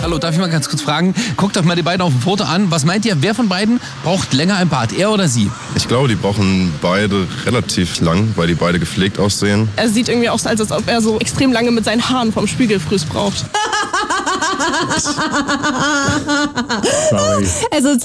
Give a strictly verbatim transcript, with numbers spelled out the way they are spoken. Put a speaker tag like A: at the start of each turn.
A: Hallo, darf ich mal ganz kurz fragen? Guckt euch mal die beiden auf dem Foto an. Was meint ihr, wer von beiden braucht länger ein Bart, er oder sie?
B: Ich glaube, die brauchen beide relativ lang, weil die beide gepflegt aussehen.
C: Er sieht irgendwie aus, als ob er so extrem lange mit seinen Haaren vom Spiegelfrüß braucht.
D: Sorry. Also